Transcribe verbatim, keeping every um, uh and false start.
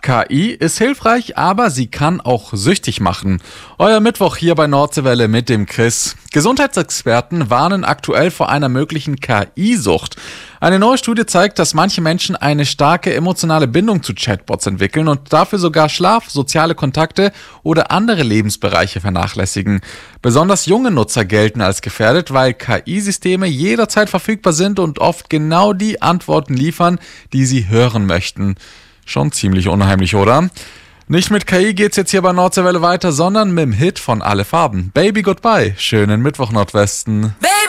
K I ist hilfreich, aber sie kann auch süchtig machen. Euer Mittwoch hier bei Nordseewelle mit dem Chris. Gesundheitsexperten warnen aktuell vor einer möglichen K I-Sucht. Eine neue Studie zeigt, dass manche Menschen eine starke emotionale Bindung zu Chatbots entwickeln und dafür sogar Schlaf, soziale Kontakte oder andere Lebensbereiche vernachlässigen. Besonders junge Nutzer gelten als gefährdet, weil K I-Systeme jederzeit verfügbar sind und oft genau die Antworten liefern, die sie hören möchten. Schon ziemlich unheimlich, oder? Nicht mit K I geht's jetzt hier bei Nordseewelle weiter, sondern mit dem Hit von Alle Farben. Baby Goodbye. Schönen Mittwoch Nordwesten. Baby!